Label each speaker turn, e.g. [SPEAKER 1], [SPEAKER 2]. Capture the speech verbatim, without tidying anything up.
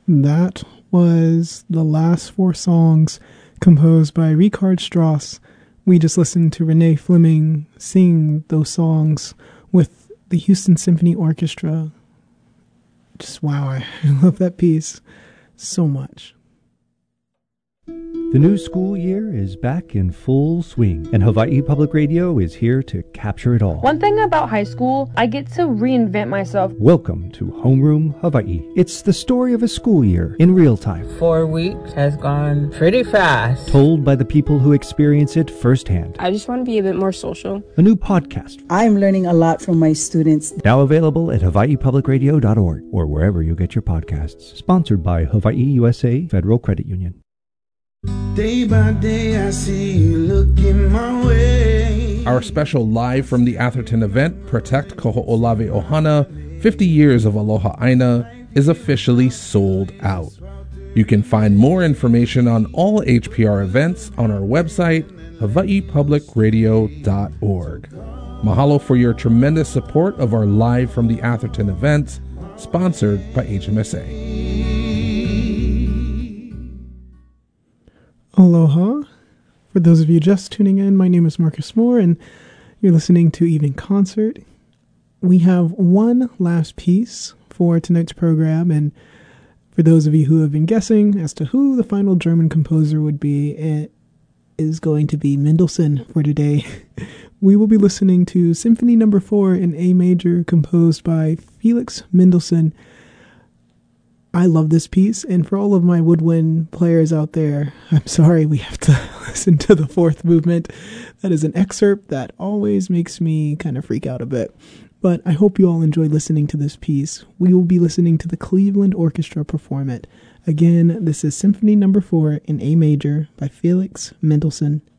[SPEAKER 1] That was the last four songs composed by Richard Strauss. We just listened to Renee Fleming sing those songs with the Houston Symphony Orchestra. Just wow, I love that piece so much.
[SPEAKER 2] The new school year is back in full swing, and Hawaii Public Radio is here to capture it all.
[SPEAKER 3] One thing about high school, I get to reinvent myself.
[SPEAKER 2] Welcome to Homeroom Hawaii. It's the story of a school year in real time.
[SPEAKER 4] Four weeks has gone pretty fast.
[SPEAKER 2] Told by the people who experience it firsthand.
[SPEAKER 5] I just want to be a bit more social.
[SPEAKER 2] A new podcast.
[SPEAKER 6] I'm learning a lot from my students.
[SPEAKER 2] Now available at hawaii public radio dot org or wherever you get your podcasts. Sponsored by Hawaii U S A Federal Credit Union.
[SPEAKER 7] Day by day I see you looking my way.
[SPEAKER 8] Our special Live from the Atherton event, Protect Koho'olawe Ohana, fifty years of Aloha Aina, is officially sold out. You can find more information on all H P R events on our website, hawaii public radio dot org. Mahalo for your tremendous support of our Live from the Atherton events, sponsored by H M S A.
[SPEAKER 1] Aloha. For those of you just tuning in, my name is Marcus Moore, and you're listening to Evening Concert. We have one last piece for tonight's program, and for those of you who have been guessing as to who the final German composer would be, it is going to be Mendelssohn for today. We will be listening to Symphony Number Four in A Major, composed by Felix Mendelssohn. I love this piece, and for all of my woodwind players out there, I'm sorry we have to listen to the fourth movement. That is an excerpt that always makes me kind of freak out a bit. But I hope you all enjoy listening to this piece. We will be listening to the Cleveland Orchestra perform it. Again, this is Symphony Number Four in A Major by Felix Mendelssohn.